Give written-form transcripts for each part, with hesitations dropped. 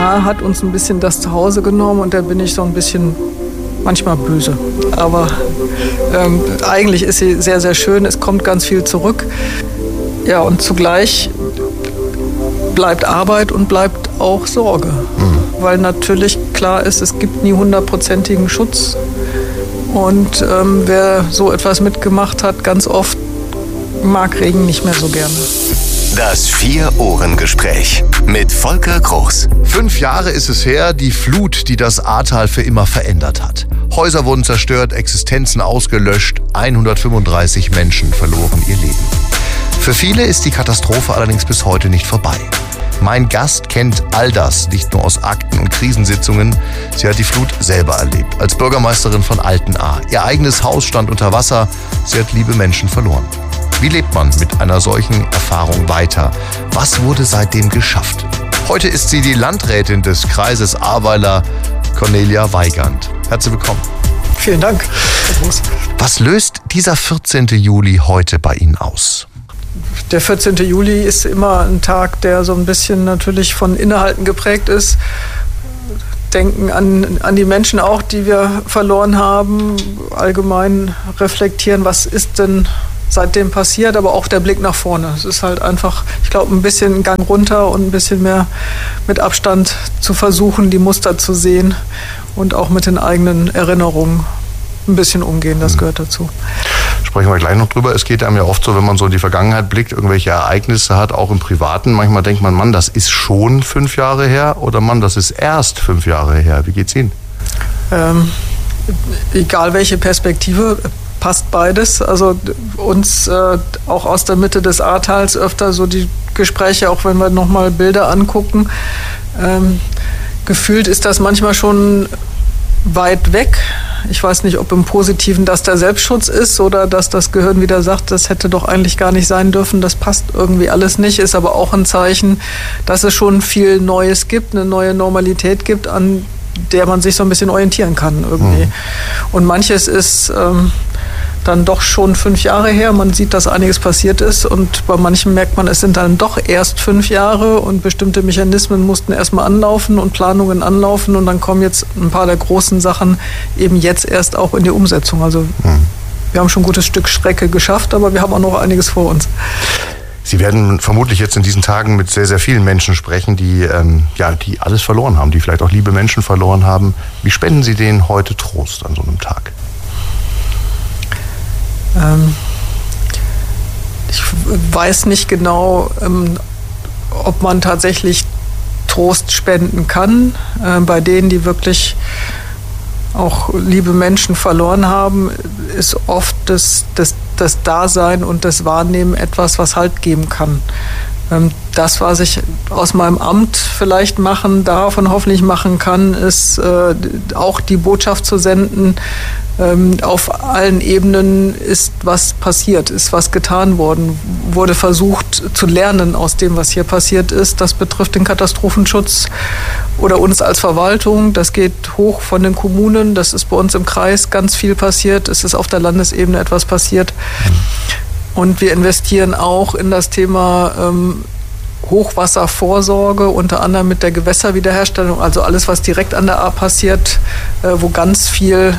Haar hat uns ein bisschen das Zuhause genommen und da bin ich so ein bisschen manchmal böse. Aber eigentlich ist sie sehr, sehr schön. Es kommt ganz viel zurück. Ja, und zugleich bleibt Arbeit und bleibt auch Sorge. Weil natürlich klar ist, es gibt nie 100%igen Schutz. Und wer so etwas mitgemacht hat, ganz oft mag Regen nicht mehr so gerne. Das Vier-Ohren-Gespräch mit Volker Groß. 5 Jahre ist es her, die Flut, die das Ahrtal für immer verändert hat. Häuser wurden zerstört, Existenzen ausgelöscht, 135 Menschen verloren ihr Leben. Für viele ist die Katastrophe allerdings bis heute nicht vorbei. Mein Gast kennt all das, nicht nur aus Akten und Krisensitzungen. Sie hat die Flut selber erlebt, als Bürgermeisterin von Altenahr. Ihr eigenes Haus stand unter Wasser, sie hat liebe Menschen verloren. Wie lebt man mit einer solchen Erfahrung weiter? Was wurde seitdem geschafft? Heute ist sie die Landrätin des Kreises Ahrweiler, Cornelia Weigand. Herzlich willkommen. Vielen Dank, Herr Groß. Was löst dieser 14. Juli heute bei Ihnen aus? Der 14. Juli ist immer ein Tag, der so ein bisschen natürlich von Innehalten geprägt ist. Denken an die Menschen auch, die wir verloren haben. Allgemein reflektieren, was ist denn seitdem passiert, aber auch der Blick nach vorne. Es ist halt einfach, ich glaube, ein bisschen einen Gang runter und ein bisschen mehr mit Abstand zu versuchen, die Muster zu sehen und auch mit den eigenen Erinnerungen ein bisschen umgehen. Das gehört dazu. Sprechen wir gleich noch drüber. Es geht einem ja oft so, wenn man so in die Vergangenheit blickt, irgendwelche Ereignisse hat, auch im Privaten. Manchmal denkt man, Mann, das ist schon 5 Jahre her oder Mann, das ist erst 5 Jahre her. Wie geht's Ihnen? Egal welche Perspektive, passt beides. Also uns auch aus der Mitte des Ahrtals öfter so die Gespräche, auch wenn wir nochmal Bilder angucken, gefühlt ist das manchmal schon weit weg. Ich weiß nicht, ob im Positiven das der Selbstschutz ist oder dass das Gehirn wieder sagt, das hätte doch eigentlich gar nicht sein dürfen, das passt irgendwie alles nicht, ist aber auch ein Zeichen, dass es schon viel Neues gibt, eine neue Normalität gibt, an der man sich so ein bisschen orientieren kann irgendwie. Und manches ist dann doch schon 5 Jahre her. Man sieht, dass einiges passiert ist und bei manchen merkt man, es sind dann doch erst 5 Jahre und bestimmte Mechanismen mussten erstmal anlaufen und Planungen anlaufen und dann kommen jetzt ein paar der großen Sachen eben jetzt erst auch in die Umsetzung. Also wir haben schon ein gutes Stück Strecke geschafft, aber wir haben auch noch einiges vor uns. Sie werden vermutlich jetzt in diesen Tagen mit sehr, sehr vielen Menschen sprechen, die alles verloren haben, die vielleicht auch liebe Menschen verloren haben. Wie spenden Sie denen heute Trost an so einem Tag? Ich weiß nicht genau, ob man tatsächlich Trost spenden kann. Bei denen, die wirklich auch liebe Menschen verloren haben, ist oft das Dasein und das Wahrnehmen etwas, was Halt geben kann. Das, was ich aus meinem Amt vielleicht machen darf und hoffentlich machen kann, ist auch die Botschaft zu senden, auf allen Ebenen ist was passiert, ist was getan worden, wurde versucht zu lernen aus dem, was hier passiert ist. Das betrifft den Katastrophenschutz oder uns als Verwaltung. Das geht hoch von den Kommunen, das ist bei uns im Kreis ganz viel passiert, es ist auf der Landesebene etwas passiert. Und wir investieren auch in das Thema Hochwasservorsorge, unter anderem mit der Gewässerwiederherstellung, also alles, was direkt an der Ahr passiert, wo ganz viel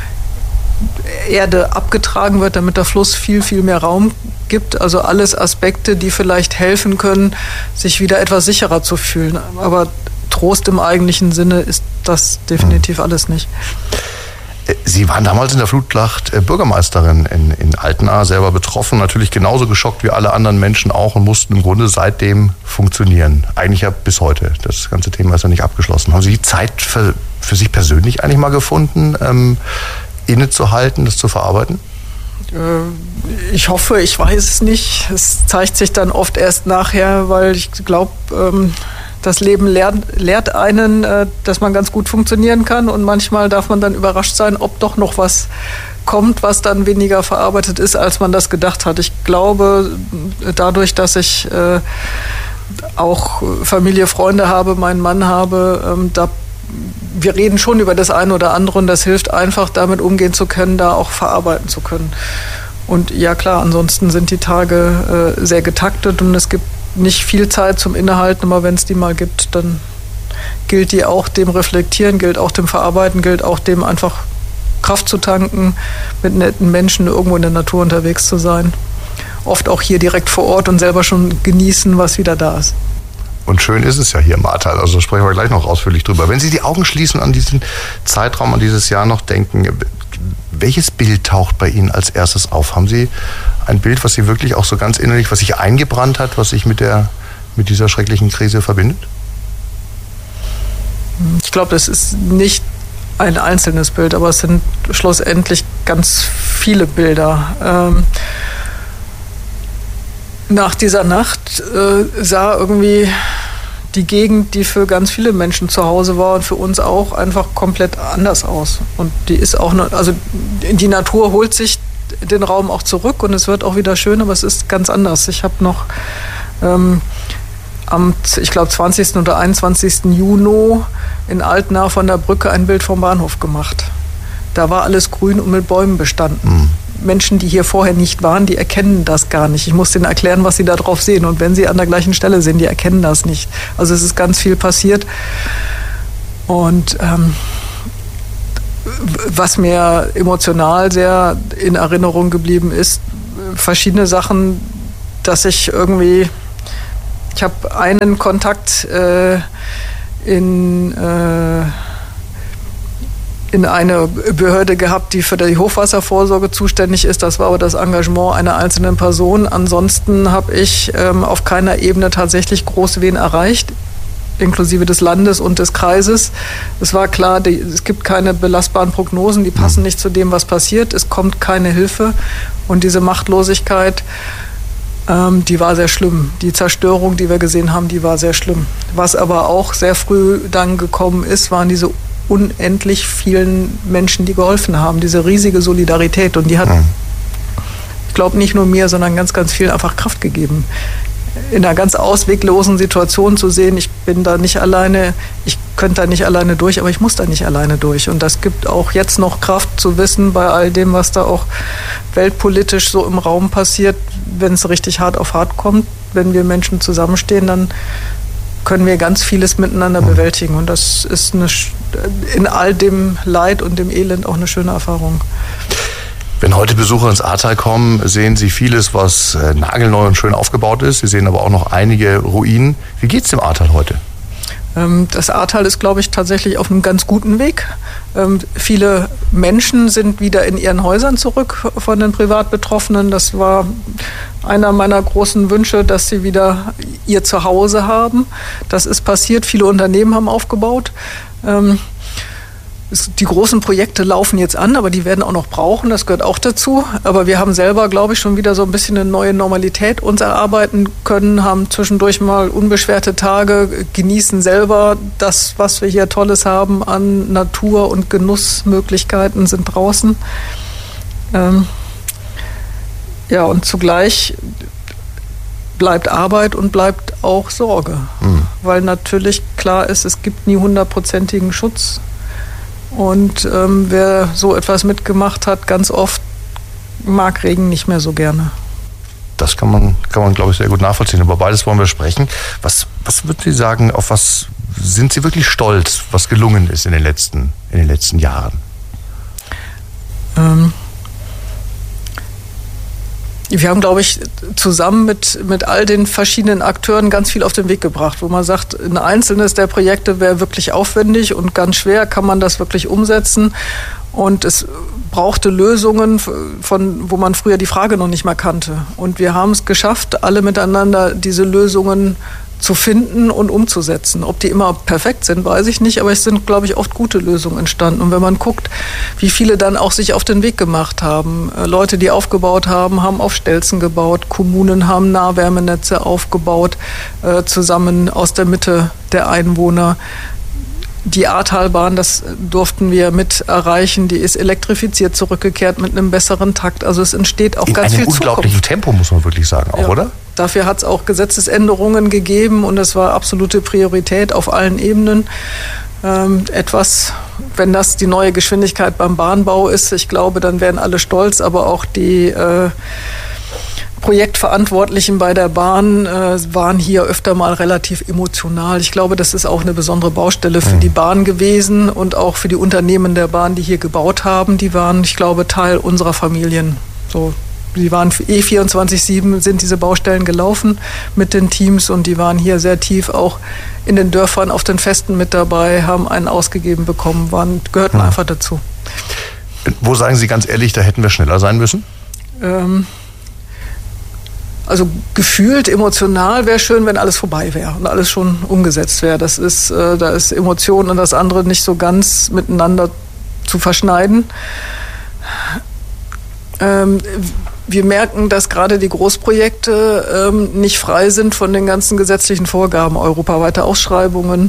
Erde abgetragen wird, damit der Fluss viel, viel mehr Raum gibt. Also alles Aspekte, die vielleicht helfen können, sich wieder etwas sicherer zu fühlen. Aber Trost im eigentlichen Sinne ist das definitiv alles nicht. Sie waren damals in der Flutschlacht Bürgermeisterin in Altenahr, selber betroffen, natürlich genauso geschockt wie alle anderen Menschen auch und mussten im Grunde seitdem funktionieren. Eigentlich ja bis heute. Das ganze Thema ist ja nicht abgeschlossen. Haben Sie die Zeit für sich persönlich eigentlich mal gefunden, innezuhalten, das zu verarbeiten? Ich hoffe, ich weiß es nicht. Es zeigt sich dann oft erst nachher, weil ich glaube, das Leben lehrt einen, dass man ganz gut funktionieren kann und manchmal darf man dann überrascht sein, ob doch noch was kommt, was dann weniger verarbeitet ist, als man das gedacht hat. Ich glaube, dadurch, dass ich auch Familie, Freunde habe, meinen Mann habe, wir reden schon über das eine oder andere und das hilft einfach, damit umgehen zu können, da auch verarbeiten zu können. Und ja klar, ansonsten sind die Tage sehr getaktet und es gibt nicht viel Zeit zum Innehalten, aber wenn es die mal gibt, dann gilt die auch dem Reflektieren, gilt auch dem Verarbeiten, gilt auch dem einfach Kraft zu tanken, mit netten Menschen irgendwo in der Natur unterwegs zu sein. Oft auch hier direkt vor Ort und selber schon genießen, was wieder da ist. Und schön ist es ja hier im Ahrtal, also sprechen wir gleich noch ausführlich drüber. Wenn Sie die Augen schließen, an diesen Zeitraum, an dieses Jahr noch denken, welches Bild taucht bei Ihnen als erstes auf? Haben Sie ein Bild, was Sie wirklich auch so ganz innerlich, was sich eingebrannt hat, was sich mit dieser schrecklichen Krise verbindet? Ich glaube, das ist nicht ein einzelnes Bild, aber es sind schlussendlich ganz viele Bilder. Nach dieser Nacht sah irgendwie die Gegend, die für ganz viele Menschen zu Hause war und für uns auch, einfach komplett anders aus. Und die ist auch, also die Natur holt sich den Raum auch zurück und es wird auch wieder schön, aber es ist ganz anders. Ich habe noch am, ich glaube, 20. oder 21. Juni in Altena von der Brücke ein Bild vom Bahnhof gemacht. Da war alles grün und mit Bäumen bestanden. Menschen, die hier vorher nicht waren, die erkennen das gar nicht. Ich muss denen erklären, was sie da drauf sehen. Und wenn sie an der gleichen Stelle sind, die erkennen das nicht. Also es ist ganz viel passiert. Und was mir emotional sehr in Erinnerung geblieben ist, verschiedene Sachen, dass ich habe einen Kontakt in eine Behörde gehabt, die für die Hochwasservorsorge zuständig ist. Das war aber das Engagement einer einzelnen Person. Ansonsten habe ich auf keiner Ebene tatsächlich groß wen erreicht, inklusive des Landes und des Kreises. Es war klar, es gibt keine belastbaren Prognosen, die passen nicht zu dem, was passiert. Es kommt keine Hilfe und diese Machtlosigkeit, die war sehr schlimm. Die Zerstörung, die wir gesehen haben, die war sehr schlimm. Was aber auch sehr früh dann gekommen ist, waren diese unendlich vielen Menschen, die geholfen haben. Diese riesige Solidarität. Und die hat, ich glaube, nicht nur mir, sondern ganz, ganz vielen einfach Kraft gegeben. In einer ganz ausweglosen Situation zu sehen, ich bin da nicht alleine, ich könnte da nicht alleine durch, aber ich muss da nicht alleine durch. Und das gibt auch jetzt noch Kraft zu wissen, bei all dem, was da auch weltpolitisch so im Raum passiert, wenn es richtig hart auf hart kommt, wenn wir Menschen zusammenstehen, dann können wir ganz vieles miteinander bewältigen. Und das ist in all dem Leid und dem Elend auch eine schöne Erfahrung. Wenn heute Besucher ins Ahrtal kommen, sehen sie vieles, was nagelneu und schön aufgebaut ist. Sie sehen aber auch noch einige Ruinen. Wie geht's dem Ahrtal heute? Das Ahrtal ist, glaube ich, tatsächlich auf einem ganz guten Weg. Viele Menschen sind wieder in ihren Häusern zurück von den Privatbetroffenen. Das war einer meiner großen Wünsche, dass sie wieder ihr Zuhause haben. Das ist passiert. Viele Unternehmen haben aufgebaut. Die großen Projekte laufen jetzt an, aber die werden auch noch brauchen, das gehört auch dazu. Aber wir haben selber, glaube ich, schon wieder so ein bisschen eine neue Normalität uns erarbeiten können, haben zwischendurch mal unbeschwerte Tage, genießen selber das, was wir hier Tolles haben an Natur- und Genussmöglichkeiten, sind draußen. Ja, und zugleich bleibt Arbeit und bleibt auch Sorge. Weil natürlich klar ist, es gibt nie 100%igen Schutz. Und wer so etwas mitgemacht hat, ganz oft mag Regen nicht mehr so gerne. Das kann man glaube ich, sehr gut nachvollziehen. Über beides wollen wir sprechen. Was würden Sie sagen, auf was sind Sie wirklich stolz, was gelungen ist in den letzten Jahren? Wir haben, glaube ich, zusammen mit all den verschiedenen Akteuren ganz viel auf den Weg gebracht, wo man sagt, ein einzelnes der Projekte wäre wirklich aufwendig und ganz schwer, kann man das wirklich umsetzen. Und es brauchte Lösungen, wo man früher die Frage noch nicht mal kannte. Und wir haben es geschafft, alle miteinander diese Lösungen zu finden und umzusetzen. Ob die immer perfekt sind, weiß ich nicht, aber es sind, glaube ich, oft gute Lösungen entstanden. Und wenn man guckt, wie viele dann auch sich auf den Weg gemacht haben, Leute, die aufgebaut haben, haben auf Stelzen gebaut, Kommunen haben Nahwärmenetze aufgebaut, zusammen aus der Mitte der Einwohner. Die Ahrtalbahn, das durften wir mit erreichen, die ist elektrifiziert zurückgekehrt mit einem besseren Takt. Also es entsteht auch ganz viel Zukunft. In einem unglaublichen Tempo, muss man wirklich sagen, auch, ja, oder? Dafür hat es auch Gesetzesänderungen gegeben und es war absolute Priorität auf allen Ebenen. Wenn das die neue Geschwindigkeit beim Bahnbau ist, ich glaube, dann wären alle stolz, aber auch die Projektverantwortlichen bei der Bahn waren hier öfter mal relativ emotional. Ich glaube, das ist auch eine besondere Baustelle für die Bahn gewesen und auch für die Unternehmen der Bahn, die hier gebaut haben. Die waren, ich glaube, Teil unserer Familien. So, die waren 24/7 sind diese Baustellen gelaufen mit den Teams und die waren hier sehr tief auch in den Dörfern auf den Festen mit dabei, haben einen ausgegeben bekommen, gehörten einfach dazu. Wo sagen Sie ganz ehrlich, da hätten wir schneller sein müssen? Also gefühlt, emotional wäre schön, wenn alles vorbei wäre und alles schon umgesetzt wäre. Da ist Emotion und das andere nicht so ganz miteinander zu verschneiden. Wir merken, dass gerade die Großprojekte nicht frei sind von den ganzen gesetzlichen Vorgaben, europaweite Ausschreibungen.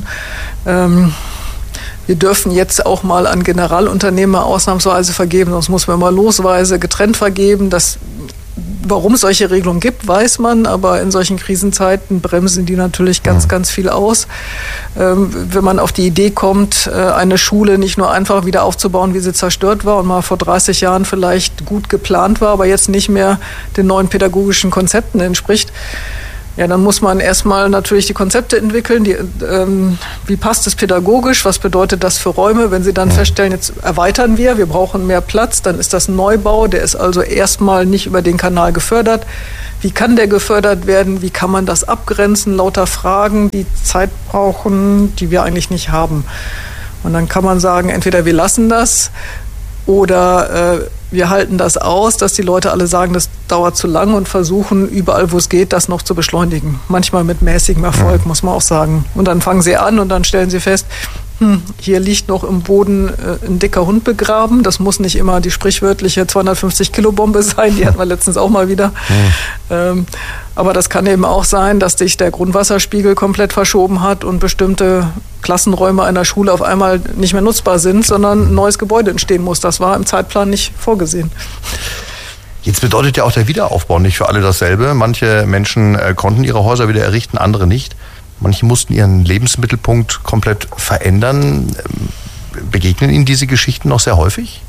Wir dürfen jetzt auch mal an Generalunternehmer ausnahmsweise vergeben, sonst muss man mal losweise getrennt vergeben. Warum es solche Regelungen gibt, weiß man, aber in solchen Krisenzeiten bremsen die natürlich ganz, ganz viel aus. Wenn man auf die Idee kommt, eine Schule nicht nur einfach wieder aufzubauen, wie sie zerstört war und mal vor 30 Jahren vielleicht gut geplant war, aber jetzt nicht mehr den neuen pädagogischen Konzepten entspricht, ja, dann muss man erstmal natürlich die Konzepte entwickeln. Wie passt es pädagogisch? Was bedeutet das für Räume? Wenn Sie dann feststellen, jetzt erweitern wir brauchen mehr Platz, dann ist das ein Neubau. Der ist also erstmal nicht über den Kanal gefördert. Wie kann der gefördert werden? Wie kann man das abgrenzen? Lauter Fragen, die Zeit brauchen, die wir eigentlich nicht haben. Und dann kann man sagen, entweder wir lassen das oder wir halten das aus, dass die Leute alle sagen, das dauert zu lang und versuchen überall, wo es geht, das noch zu beschleunigen. Manchmal mit mäßigem Erfolg, muss man auch sagen. Und dann fangen sie an und dann stellen sie fest, hier liegt noch im Boden ein dicker Hund begraben. Das muss nicht immer die sprichwörtliche 250-Kilo-Bombe sein, die hatten wir letztens auch mal wieder. Aber das kann eben auch sein, dass sich der Grundwasserspiegel komplett verschoben hat und bestimmte Klassenräume einer Schule auf einmal nicht mehr nutzbar sind, sondern ein neues Gebäude entstehen muss. Das war im Zeitplan nicht vorgesehen. Jetzt bedeutet ja auch der Wiederaufbau nicht für alle dasselbe. Manche Menschen konnten ihre Häuser wieder errichten, andere nicht. Manche mussten ihren Lebensmittelpunkt komplett verändern. Begegnen Ihnen diese Geschichten noch sehr häufig?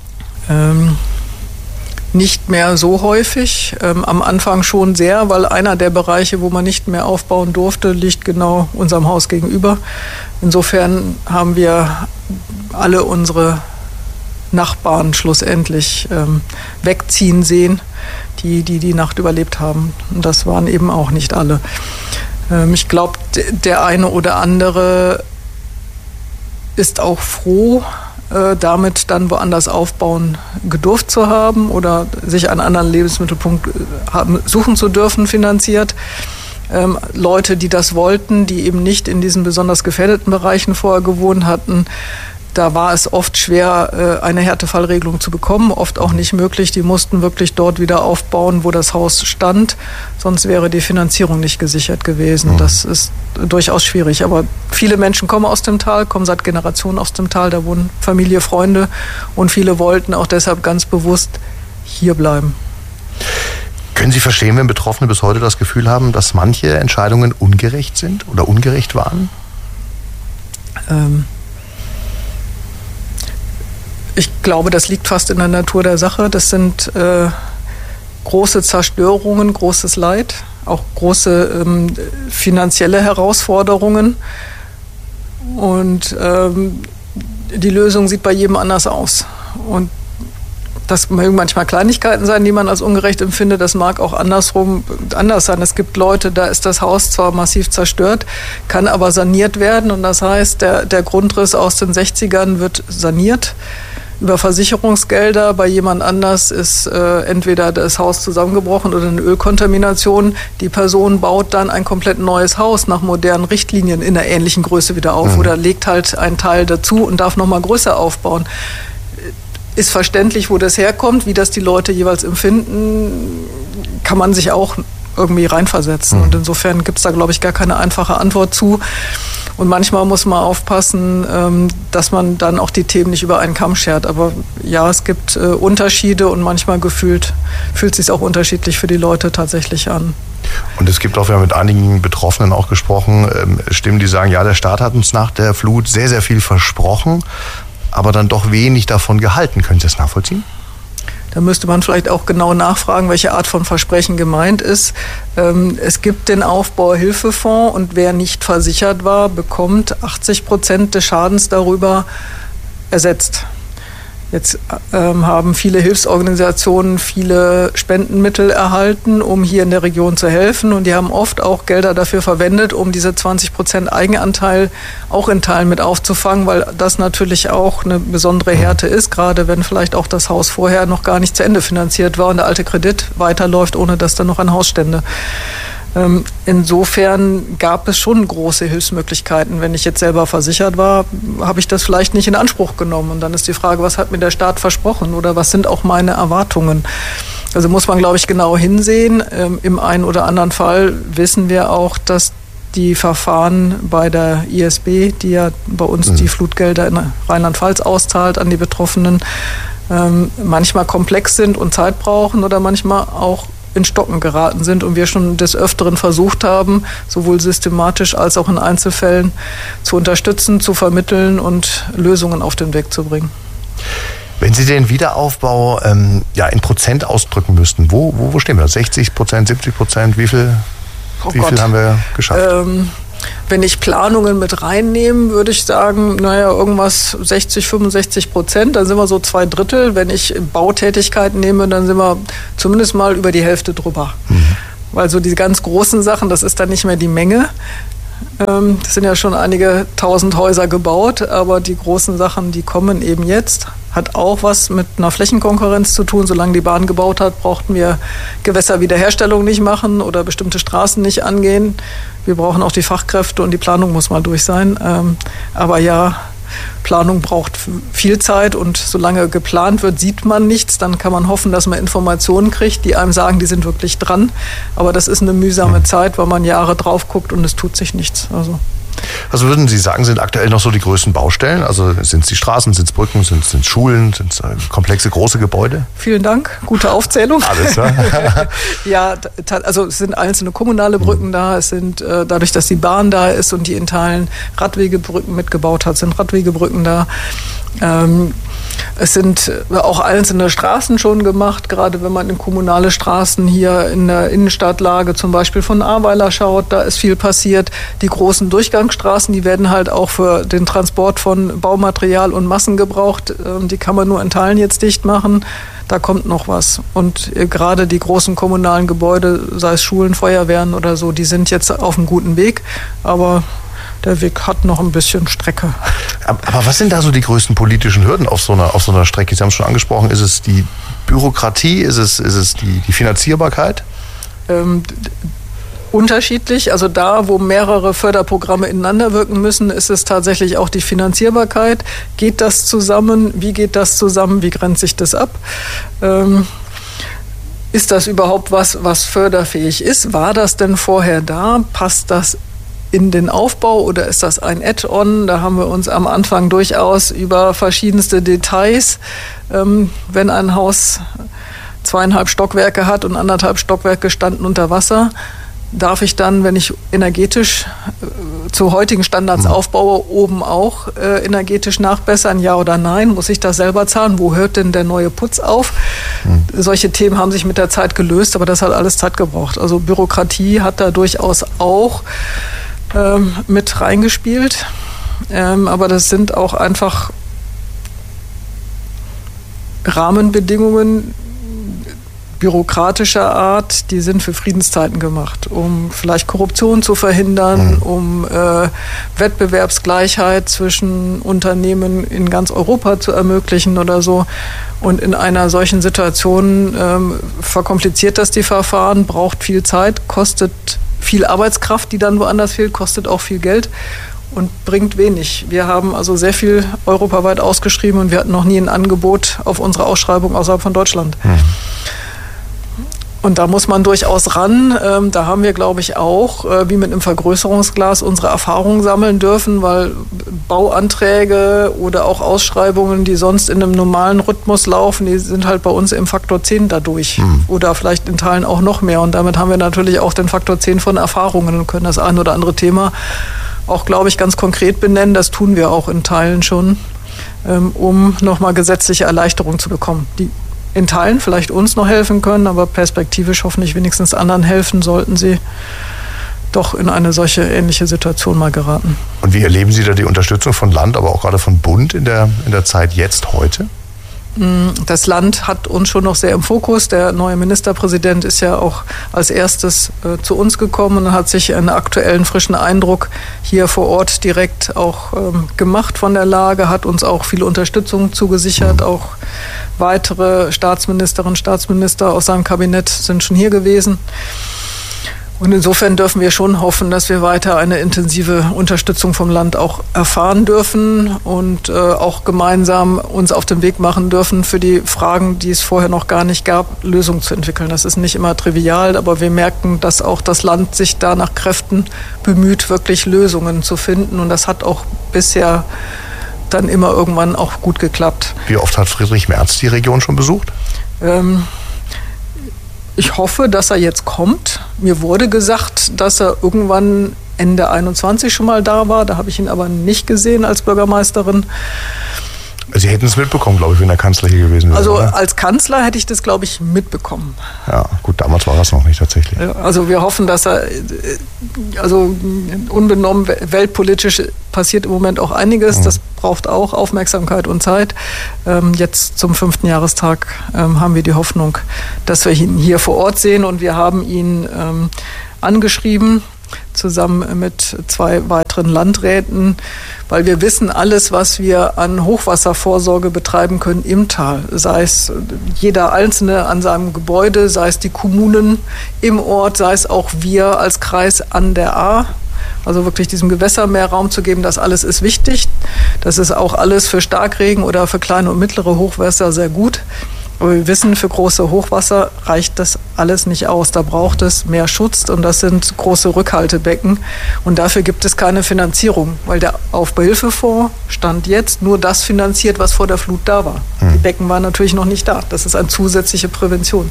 Nicht mehr so häufig. Am Anfang schon sehr, weil einer der Bereiche, wo man nicht mehr aufbauen durfte, liegt genau unserem Haus gegenüber. Insofern haben wir alle unsere Nachbarn schlussendlich wegziehen sehen, die Nacht überlebt haben. Und das waren eben auch nicht alle. Ich glaube, der eine oder andere ist auch froh, damit dann woanders aufbauen gedurft zu haben oder sich einen anderen Lebensmittelpunkt suchen zu dürfen, finanziert. Leute, die das wollten, die eben nicht in diesen besonders gefährdeten Bereichen vorher gewohnt hatten, da war es oft schwer, eine Härtefallregelung zu bekommen, oft auch nicht möglich. Die mussten wirklich dort wieder aufbauen, wo das Haus stand, sonst wäre die Finanzierung nicht gesichert gewesen. Das ist durchaus schwierig. Aber viele Menschen kommen aus dem Tal, kommen seit Generationen aus dem Tal, da wohnen Familie, Freunde und viele wollten auch deshalb ganz bewusst hier bleiben. Können Sie verstehen, wenn Betroffene bis heute das Gefühl haben, dass manche Entscheidungen ungerecht sind oder ungerecht waren? Ich glaube, das liegt fast in der Natur der Sache. Das sind große Zerstörungen, großes Leid, auch große finanzielle Herausforderungen. Und die Lösung sieht bei jedem anders aus. Und das mögen manchmal Kleinigkeiten sein, die man als ungerecht empfindet. Das mag auch andersrum anders sein. Es gibt Leute, da ist das Haus zwar massiv zerstört, kann aber saniert werden. Und das heißt, der Grundriss aus den 60ern wird saniert über Versicherungsgelder. Bei jemand anders ist entweder das Haus zusammengebrochen oder eine Ölkontamination. Die Person baut dann ein komplett neues Haus nach modernen Richtlinien in einer ähnlichen Größe wieder auf oder legt halt einen Teil dazu und darf nochmal größer aufbauen. Ist verständlich, wo das herkommt, wie das die Leute jeweils empfinden, kann man sich auch irgendwie reinversetzen. Und insofern gibt es da, glaube ich, gar keine einfache Antwort zu. Und manchmal muss man aufpassen, dass man dann auch die Themen nicht über einen Kamm schert. Aber ja, es gibt Unterschiede und manchmal fühlt es sich auch unterschiedlich für die Leute tatsächlich an. Und es gibt auch, wir haben mit einigen Betroffenen auch gesprochen, Stimmen, die sagen, ja, der Staat hat uns nach der Flut sehr, sehr viel versprochen, aber dann doch wenig davon gehalten. Können Sie das nachvollziehen? Da müsste man vielleicht auch genau nachfragen, welche Art von Versprechen gemeint ist. Es gibt den Aufbauhilfefonds und wer nicht versichert war, bekommt 80% des Schadens darüber ersetzt. Jetzt haben viele Hilfsorganisationen viele Spendenmittel erhalten, um hier in der Region zu helfen. Und die haben oft auch Gelder dafür verwendet, um diese 20% Eigenanteil auch in Teilen mit aufzufangen, weil das natürlich auch eine besondere Härte ist, gerade wenn vielleicht auch das Haus vorher noch gar nicht zu Ende finanziert war und der alte Kredit weiterläuft, ohne dass dann noch ein Haus stände. Insofern gab es schon große Hilfsmöglichkeiten. Wenn ich jetzt selber versichert war, habe ich das vielleicht nicht in Anspruch genommen. Und dann ist die Frage, was hat mir der Staat versprochen oder was sind auch meine Erwartungen? Also muss man, glaube ich, genau hinsehen. Im einen oder anderen Fall wissen wir auch, dass die Verfahren bei der ISB, die ja bei uns die Flutgelder in Rheinland-Pfalz auszahlt an die Betroffenen, manchmal komplex sind und Zeit brauchen oder manchmal auch in Stocken geraten sind und wir schon des Öfteren versucht haben, sowohl systematisch als auch in Einzelfällen zu unterstützen, zu vermitteln und Lösungen auf den Weg zu bringen. Wenn Sie den Wiederaufbau in Prozent ausdrücken müssten, wo stehen wir? 60%, 70%? Wie viel haben wir geschafft? Wenn ich Planungen mit reinnehme, würde ich sagen, irgendwas 60-65%, dann sind wir so 2/3. Wenn ich Bautätigkeiten nehme, dann sind wir zumindest mal über die Hälfte drüber. Weil so die ganz großen Sachen, das ist dann nicht mehr die Menge. Es sind ja schon einige 1000 Häuser gebaut, aber die großen Sachen, die kommen eben jetzt. Hat auch was mit einer Flächenkonkurrenz zu tun. Solange die Bahn gebaut hat, brauchten wir Gewässerwiederherstellung nicht machen oder bestimmte Straßen nicht angehen. Wir brauchen auch die Fachkräfte und die Planung muss mal durch sein. Aber ja, Planung braucht viel Zeit und solange geplant wird, sieht man nichts. Dann kann man hoffen, dass man Informationen kriegt, die einem sagen, die sind wirklich dran. Aber das ist eine mühsame Zeit, weil man Jahre drauf guckt und es tut sich nichts. Was würden Sie sagen, sind aktuell noch so die größten Baustellen? Also sind es die Straßen, sind es Brücken, sind es Schulen, sind es komplexe große Gebäude? Vielen Dank, gute Aufzählung. Alles, ja? Ja, also es sind einzelne kommunale Brücken da. Es sind dadurch, dass die Bahn da ist und die in Teilen Radwegebrücken mitgebaut hat, sind Radwegebrücken da. Es sind auch einzelne Straßen schon gemacht, gerade wenn man in kommunale Straßen hier in der Innenstadtlage zum Beispiel von Ahrweiler schaut, da ist viel passiert. Die großen Durchgangsstraßen, die werden halt auch für den Transport von Baumaterial und Massen gebraucht. Die kann man nur in Teilen jetzt dicht machen. Da kommt noch was. Und gerade die großen kommunalen Gebäude, sei es Schulen, Feuerwehren oder so, die sind jetzt auf einem guten Weg. Aber der Weg hat noch ein bisschen Strecke. Aber was sind da so die größten politischen Hürden auf so einer Strecke? Sie haben es schon angesprochen, ist es die Bürokratie, ist es die Finanzierbarkeit? Unterschiedlich. Also da, wo mehrere Förderprogramme ineinander wirken müssen, ist es tatsächlich auch die Finanzierbarkeit. Geht das zusammen? Wie geht das zusammen? Wie grenzt sich das ab? Ist das überhaupt was förderfähig ist? War das denn vorher da? Passt das in den Aufbau oder ist das ein Add-on? Da haben wir uns am Anfang durchaus über verschiedenste Details, wenn ein Haus 2,5 Stockwerke hat und 1,5 Stockwerke standen unter Wasser, darf ich dann, wenn ich energetisch zu heutigen Standards aufbaue, oben auch energetisch nachbessern, ja oder nein? Muss ich das selber zahlen? Wo hört denn der neue Putz auf? Solche Themen haben sich mit der Zeit gelöst, aber das hat alles Zeit gebraucht. Also Bürokratie hat da durchaus auch mit reingespielt. Aber das sind auch einfach Rahmenbedingungen bürokratischer Art, die sind für Friedenszeiten gemacht, um vielleicht Korruption zu verhindern, um Wettbewerbsgleichheit zwischen Unternehmen in ganz Europa zu ermöglichen oder so. Und in einer solchen Situation verkompliziert das die Verfahren, braucht viel Zeit, kostet viel Arbeitskraft, die dann woanders fehlt, kostet auch viel Geld und bringt wenig. Wir haben also sehr viel europaweit ausgeschrieben und wir hatten noch nie ein Angebot auf unsere Ausschreibung außerhalb von Deutschland. Und da muss man durchaus ran. Da haben wir, glaube ich, auch, wie mit einem Vergrößerungsglas, unsere Erfahrungen sammeln dürfen, weil Bauanträge oder auch Ausschreibungen, die sonst in einem normalen Rhythmus laufen, die sind halt bei uns im Faktor 10 dadurch. Oder vielleicht in Teilen auch noch mehr. Und damit haben wir natürlich auch den Faktor 10 von Erfahrungen und können das ein oder andere Thema auch, glaube ich, ganz konkret benennen. Das tun wir auch in Teilen schon, um nochmal gesetzliche Erleichterung zu bekommen. Die in Teilen vielleicht uns noch helfen können, aber perspektivisch hoffentlich wenigstens anderen helfen, sollten sie doch in eine solche ähnliche Situation mal geraten. Und wie erleben Sie da die Unterstützung von Land, aber auch gerade von Bund in der Zeit jetzt, heute? Das Land hat uns schon noch sehr im Fokus. Der neue Ministerpräsident ist ja auch als erstes zu uns gekommen und hat sich einen aktuellen, frischen Eindruck hier vor Ort direkt auch gemacht von der Lage, hat uns auch viel Unterstützung zugesichert. Auch weitere Staatsministerinnen, Staatsminister aus seinem Kabinett sind schon hier gewesen. Und insofern dürfen wir schon hoffen, dass wir weiter eine intensive Unterstützung vom Land auch erfahren dürfen und auch gemeinsam uns auf den Weg machen dürfen, für die Fragen, die es vorher noch gar nicht gab, Lösungen zu entwickeln. Das ist nicht immer trivial, aber wir merken, dass auch das Land sich da nach Kräften bemüht, wirklich Lösungen zu finden. Und das hat auch bisher dann immer irgendwann auch gut geklappt. Wie oft hat Friedrich Merz die Region schon besucht? Ich hoffe, dass er jetzt kommt. Mir wurde gesagt, dass er irgendwann Ende 21 schon mal da war. Da habe ich ihn aber nicht gesehen als Bürgermeisterin. Sie hätten es mitbekommen, glaube ich, wenn der Kanzler hier gewesen wäre. Also oder? Als Kanzler hätte ich das, glaube ich, mitbekommen. Ja, gut, damals war das noch nicht tatsächlich. Also wir hoffen, dass er, also unbenommen weltpolitisch passiert im Moment auch einiges. Das braucht auch Aufmerksamkeit und Zeit. Jetzt zum 5. Jahrestag haben wir die Hoffnung, dass wir ihn hier vor Ort sehen. Und wir haben ihn angeschrieben, zusammen mit 2 weiteren Landräten, weil wir wissen, alles, was wir an Hochwasservorsorge betreiben können im Tal, sei es jeder Einzelne an seinem Gebäude, sei es die Kommunen im Ort, sei es auch wir als Kreis an der Ahr, also wirklich diesem Gewässer mehr Raum zu geben, das alles ist wichtig. Das ist auch alles für Starkregen oder für kleine und mittlere Hochwasser sehr gut. Aber wir wissen, für große Hochwasser reicht das alles nicht aus. Da braucht es mehr Schutz und das sind große Rückhaltebecken. Und dafür gibt es keine Finanzierung, weil der Aufbauhilfefonds Stand jetzt nur das finanziert, was vor der Flut da war. Die Becken waren natürlich noch nicht da. Das ist eine zusätzliche Prävention.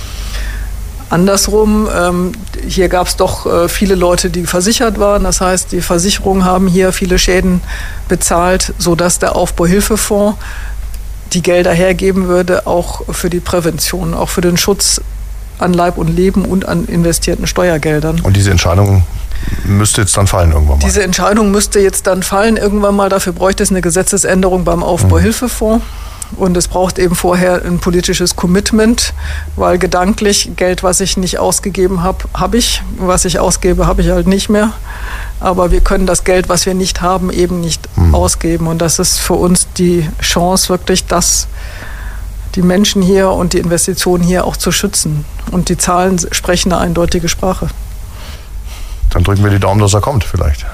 Andersrum, hier gab es doch viele Leute, die versichert waren. Das heißt, die Versicherungen haben hier viele Schäden bezahlt, sodass der Aufbauhilfefonds die Gelder hergeben würde, auch für die Prävention, auch für den Schutz an Leib und Leben und an investierten Steuergeldern. Und diese Entscheidung müsste jetzt dann fallen irgendwann mal? Diese Entscheidung müsste jetzt dann fallen irgendwann mal. Dafür bräuchte es eine Gesetzesänderung beim Aufbauhilfefonds. Und es braucht eben vorher ein politisches Commitment, weil gedanklich Geld, was ich nicht ausgegeben habe, habe ich. Was ich ausgebe, habe ich halt nicht mehr. Aber wir können das Geld, was wir nicht haben, eben nicht ausgeben. Und das ist für uns die Chance, wirklich die Menschen hier und die Investitionen hier auch zu schützen. Und die Zahlen sprechen eine eindeutige Sprache. Dann drücken wir die Daumen, dass er kommt vielleicht.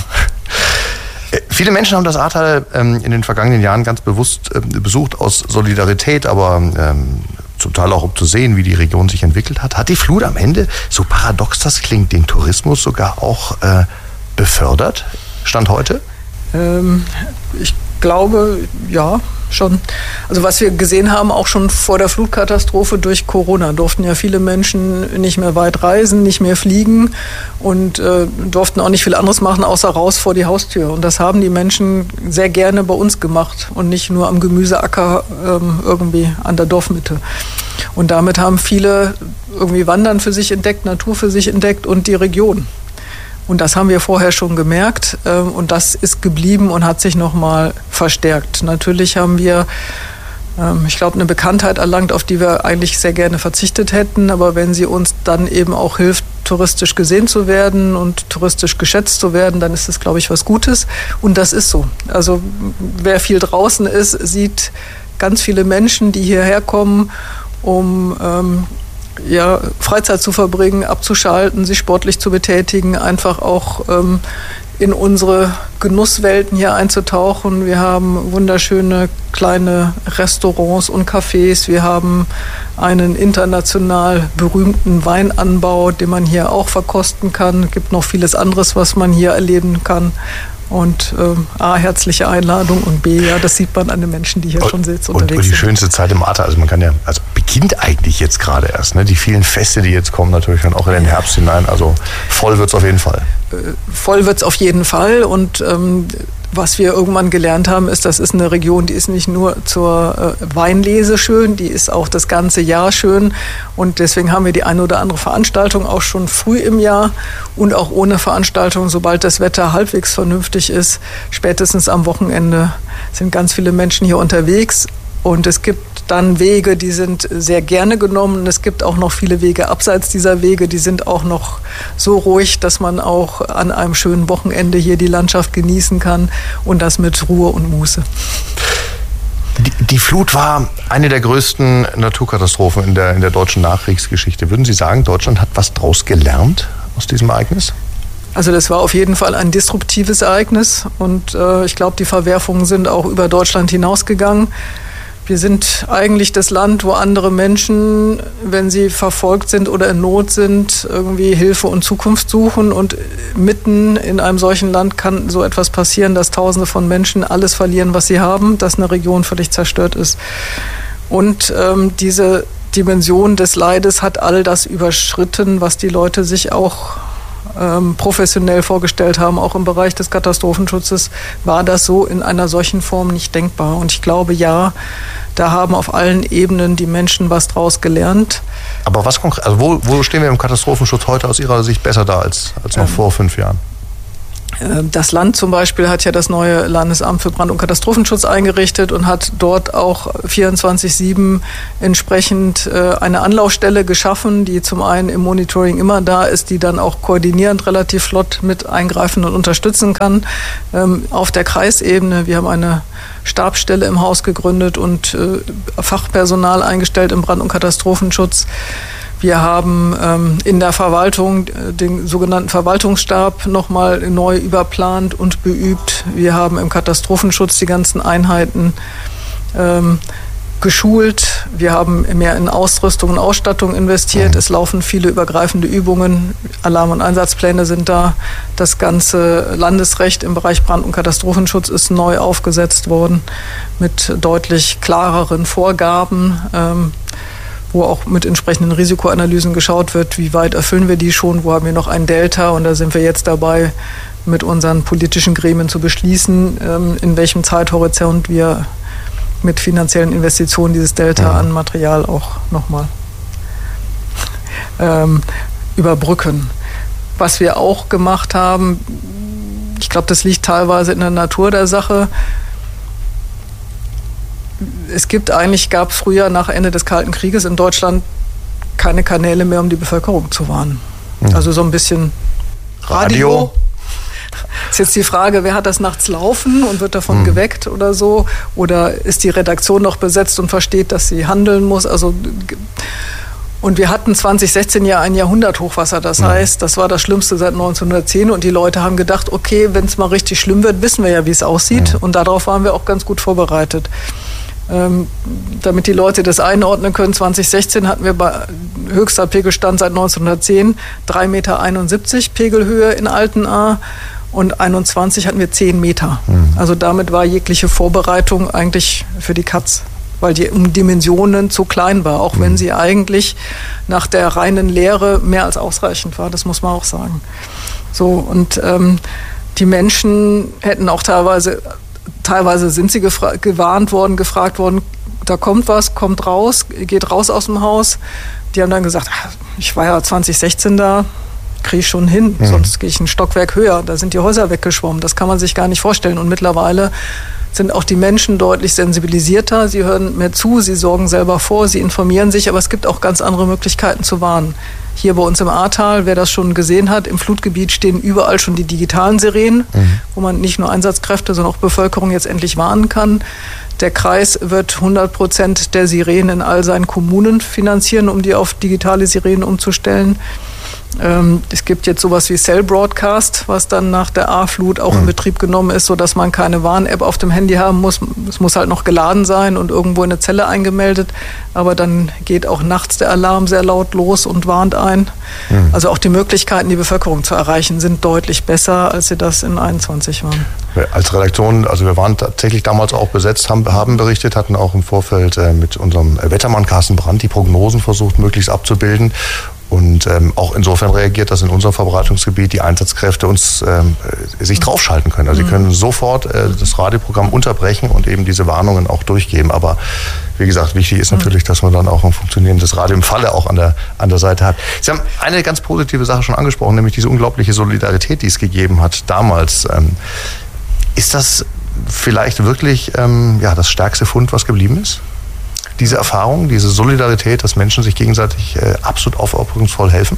Viele Menschen haben das Ahrtal in den vergangenen Jahren ganz bewusst besucht aus Solidarität, aber zum Teil auch um zu sehen, wie die Region sich entwickelt hat. Hat die Flut am Ende, so paradox das klingt, den Tourismus sogar auch befördert, Stand heute? Ich glaube, ja, schon. Also was wir gesehen haben, auch schon vor der Flutkatastrophe durch Corona, durften ja viele Menschen nicht mehr weit reisen, nicht mehr fliegen und durften auch nicht viel anderes machen, außer raus vor die Haustür. Und das haben die Menschen sehr gerne bei uns gemacht und nicht nur am Gemüseacker irgendwie an der Dorfmitte. Und damit haben viele irgendwie Wandern für sich entdeckt, Natur für sich entdeckt und die Region. Und das haben wir vorher schon gemerkt und das ist geblieben und hat sich nochmal verstärkt. Natürlich haben wir, ich glaube, eine Bekanntheit erlangt, auf die wir eigentlich sehr gerne verzichtet hätten. Aber wenn sie uns dann eben auch hilft, touristisch gesehen zu werden und touristisch geschätzt zu werden, dann ist das, glaube ich, was Gutes. Und das ist so. Also wer viel draußen ist, sieht ganz viele Menschen, die hierher kommen, um Freizeit zu verbringen, abzuschalten, sich sportlich zu betätigen, einfach auch in unsere Genusswelten hier einzutauchen. Wir haben wunderschöne kleine Restaurants und Cafés. Wir haben einen international berühmten Weinanbau, den man hier auch verkosten kann. Es gibt noch vieles anderes, was man hier erleben kann. Und A, herzliche Einladung und B, ja, das sieht man an den Menschen, die hier schon sitzen, unterwegs sind. Und die schönste Zeit im Ahrtal, also man kann ja, also beginnt eigentlich jetzt gerade erst, ne? Die vielen Feste, die jetzt kommen, natürlich dann auch in den Herbst hinein, also voll wird's auf jeden Fall. Voll wird's auf jeden Fall und was wir irgendwann gelernt haben, ist, das ist eine Region, die ist nicht nur zur Weinlese schön, die ist auch das ganze Jahr schön. Und deswegen haben wir die eine oder andere Veranstaltung auch schon früh im Jahr und auch ohne Veranstaltung, sobald das Wetter halbwegs vernünftig ist. Spätestens am Wochenende sind ganz viele Menschen hier unterwegs. Und es gibt dann Wege, die sind sehr gerne genommen. Es gibt auch noch viele Wege abseits dieser Wege, die sind auch noch so ruhig, dass man auch an einem schönen Wochenende hier die Landschaft genießen kann und das mit Ruhe und Muße. Die Flut war eine der größten Naturkatastrophen in der deutschen Nachkriegsgeschichte. Würden Sie sagen, Deutschland hat was draus gelernt aus diesem Ereignis? Also das war auf jeden Fall ein disruptives Ereignis und ich glaube, die Verwerfungen sind auch über Deutschland hinausgegangen. Wir sind eigentlich das Land, wo andere Menschen, wenn sie verfolgt sind oder in Not sind, irgendwie Hilfe und Zukunft suchen. Und mitten in einem solchen Land kann so etwas passieren, dass Tausende von Menschen alles verlieren, was sie haben, dass eine Region völlig zerstört ist. Und diese Dimension des Leides hat all das überschritten, was die Leute sich auch professionell vorgestellt haben. Auch im Bereich des Katastrophenschutzes war das so in einer solchen Form nicht denkbar. Und ich glaube, ja, da haben auf allen Ebenen die Menschen was draus gelernt. Aber was konkret, also wo stehen wir im Katastrophenschutz heute aus Ihrer Sicht besser da als noch vor 5 Jahren? Das Land zum Beispiel hat ja das neue Landesamt für Brand- und Katastrophenschutz eingerichtet und hat dort auch 24/7 entsprechend eine Anlaufstelle geschaffen, die zum einen im Monitoring immer da ist, die dann auch koordinierend relativ flott mit eingreifen und unterstützen kann. Auf der Kreisebene, wir haben eine Stabsstelle im Haus gegründet und Fachpersonal eingestellt im Brand- und Katastrophenschutz. Wir haben in der Verwaltung den sogenannten Verwaltungsstab nochmal neu überplant und beübt. Wir haben im Katastrophenschutz die ganzen Einheiten geschult. Wir haben mehr in Ausrüstung und Ausstattung investiert. Es laufen viele übergreifende Übungen. Alarm- und Einsatzpläne sind da. Das ganze Landesrecht im Bereich Brand- und Katastrophenschutz ist neu aufgesetzt worden mit deutlich klareren Vorgaben, wo auch mit entsprechenden Risikoanalysen geschaut wird, wie weit erfüllen wir die schon, wo haben wir noch ein Delta. Und da sind wir jetzt dabei, mit unseren politischen Gremien zu beschließen, in welchem Zeithorizont wir mit finanziellen Investitionen dieses Delta an Material auch nochmal überbrücken. Was wir auch gemacht haben, ich glaube, das liegt teilweise in der Natur der Sache. Gab früher nach Ende des Kalten Krieges in Deutschland keine Kanäle mehr, um die Bevölkerung zu warnen. Also so ein bisschen Radio. Ist jetzt die Frage, wer hat das nachts laufen und wird davon geweckt oder so? Oder ist die Redaktion noch besetzt und versteht, dass sie handeln muss? Und wir hatten 2016 ja ein Jahrhunderthochwasser. Das heißt, das war das Schlimmste seit 1910. Und die Leute haben gedacht, okay, wenn es mal richtig schlimm wird, wissen wir ja, wie es aussieht. Und darauf waren wir auch ganz gut vorbereitet. Damit die Leute das einordnen können, 2016 hatten wir bei höchster Pegelstand seit 1910 3,71 Meter Pegelhöhe in Altenahr und 21 hatten wir 10 Meter. Also damit war jegliche Vorbereitung eigentlich für die Katz, weil die Dimensionen zu klein war, auch wenn sie eigentlich nach der reinen Lehre mehr als ausreichend war, das muss man auch sagen. So, und die Menschen hätten auch teilweise sind sie gewarnt worden, gefragt worden, da kommt was, kommt raus, geht raus aus dem Haus. Die haben dann gesagt, ich war ja 2016 da, kriege ich schon hin, sonst gehe ich ein Stockwerk höher. Da sind die Häuser weggeschwommen, das kann man sich gar nicht vorstellen. Und mittlerweile sind auch die Menschen deutlich sensibilisierter, sie hören mehr zu, sie sorgen selber vor, sie informieren sich, aber es gibt auch ganz andere Möglichkeiten zu warnen. Hier bei uns im Ahrtal, wer das schon gesehen hat, im Flutgebiet stehen überall schon die digitalen Sirenen, wo man nicht nur Einsatzkräfte, sondern auch Bevölkerung jetzt endlich warnen kann. Der Kreis wird 100% der Sirenen in all seinen Kommunen finanzieren, um die auf digitale Sirenen umzustellen. Es gibt jetzt sowas wie Cell Broadcast, was dann nach der A-Flut auch in Betrieb genommen ist, sodass man keine Warn-App auf dem Handy haben muss. Es muss halt noch geladen sein und irgendwo in eine Zelle eingemeldet. Aber dann geht auch nachts der Alarm sehr laut los und warnt ein. Also auch die Möglichkeiten, die Bevölkerung zu erreichen, sind deutlich besser, als sie das in 21 waren. Als Redaktion, also wir waren tatsächlich damals auch besetzt, haben berichtet, hatten auch im Vorfeld mit unserem Wettermann Carsten Brandt die Prognosen versucht, möglichst abzubilden. Und auch insofern reagiert, dass in unserem Verbreitungsgebiet die Einsatzkräfte uns sich draufschalten können. Also sie können sofort das Radioprogramm unterbrechen und eben diese Warnungen auch durchgeben. Aber wie gesagt, wichtig ist natürlich, dass man dann auch ein funktionierendes Radio im Falle auch an der Seite hat. Sie haben eine ganz positive Sache schon angesprochen, nämlich diese unglaubliche Solidarität, die es gegeben hat damals. Ist das vielleicht wirklich das stärkste Fund, was geblieben ist? Diese Erfahrung, diese Solidarität, dass Menschen sich gegenseitig absolut aufopferungsvoll helfen?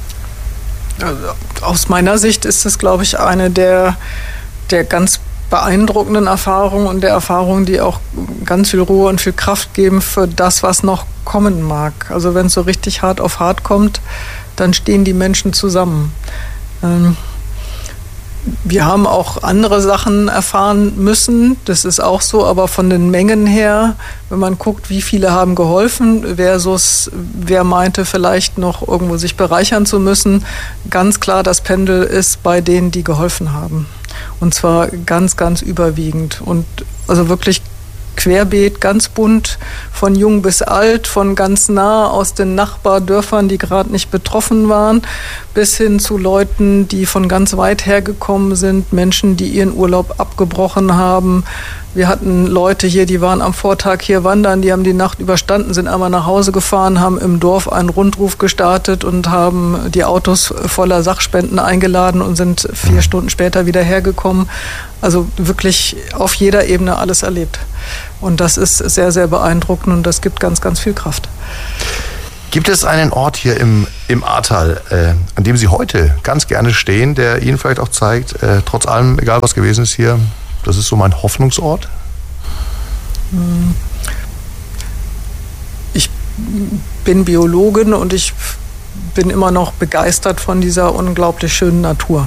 Aus meiner Sicht ist es, glaube ich, eine der ganz beeindruckenden Erfahrungen und der Erfahrungen, die auch ganz viel Ruhe und viel Kraft geben für das, was noch kommen mag. Also wenn es so richtig hart auf hart kommt, dann stehen die Menschen zusammen. Wir haben auch andere Sachen erfahren müssen, das ist auch so, aber von den Mengen her, wenn man guckt, wie viele haben geholfen versus wer meinte vielleicht noch irgendwo sich bereichern zu müssen, ganz klar, das Pendel ist bei denen, die geholfen haben. Und zwar ganz, ganz überwiegend und also wirklich querbeet, ganz bunt, von jung bis alt, von ganz nah aus den Nachbardörfern, die gerade nicht betroffen waren, bis hin zu Leuten, die von ganz weit hergekommen sind, Menschen, die ihren Urlaub abgebrochen haben. Wir hatten Leute hier, die waren am Vortag hier wandern, die haben die Nacht überstanden, sind einmal nach Hause gefahren, haben im Dorf einen Rundruf gestartet und haben die Autos voller Sachspenden eingeladen und sind 4 Stunden später wieder hergekommen. Also wirklich auf jeder Ebene alles erlebt. Und das ist sehr, sehr beeindruckend und das gibt ganz, ganz viel Kraft. Gibt es einen Ort hier im Ahrtal, an dem Sie heute ganz gerne stehen, der Ihnen vielleicht auch zeigt, trotz allem, egal was gewesen ist hier, das ist so mein Hoffnungsort? Ich bin Biologin und ich bin immer noch begeistert von dieser unglaublich schönen Natur.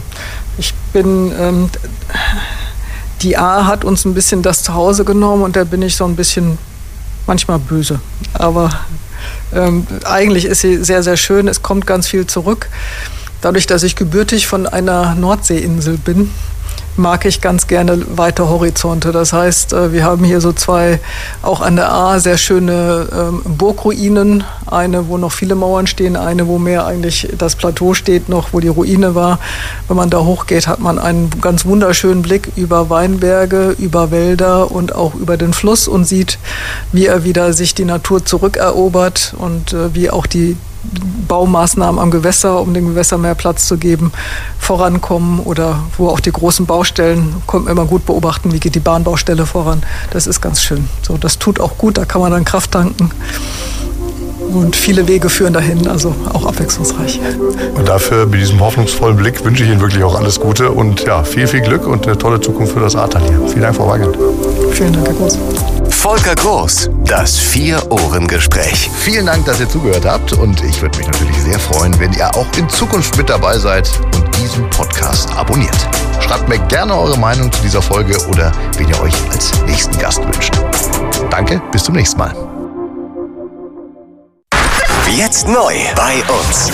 Die Ahr hat uns ein bisschen das Zuhause genommen und da bin ich so ein bisschen manchmal böse. Aber eigentlich ist sie sehr, sehr schön. Es kommt ganz viel zurück. Dadurch, dass ich gebürtig von einer Nordseeinsel bin, mag ich ganz gerne weite Horizonte. Das heißt, wir haben hier so 2, auch an der Ahr, sehr schöne Burgruinen. Eine, wo noch viele Mauern stehen, eine, wo mehr eigentlich das Plateau steht noch, wo die Ruine war. Wenn man da hochgeht, hat man einen ganz wunderschönen Blick über Weinberge, über Wälder und auch über den Fluss und sieht, wie er wieder sich die Natur zurückerobert und wie auch die Baumaßnahmen am Gewässer, um dem Gewässer mehr Platz zu geben, vorankommen oder wo auch die großen Baustellen, kommt man immer gut beobachten, wie geht die Bahnbaustelle voran. Das ist ganz schön. So, das tut auch gut, da kann man dann Kraft tanken. Und viele Wege führen dahin, also auch abwechslungsreich. Und dafür, mit diesem hoffnungsvollen Blick, wünsche ich Ihnen wirklich auch alles Gute und ja, viel, viel Glück und eine tolle Zukunft für das Ahrtal hier. Vielen Dank, Frau Weigand. Vielen Dank, Herr Groß. Volker Groß, das Vier-Ohren-Gespräch. Vielen Dank, dass ihr zugehört habt und ich würde mich natürlich sehr freuen, wenn ihr auch in Zukunft mit dabei seid und diesen Podcast abonniert. Schreibt mir gerne eure Meinung zu dieser Folge oder wen ihr euch als nächsten Gast wünscht. Danke, bis zum nächsten Mal. Jetzt neu bei uns.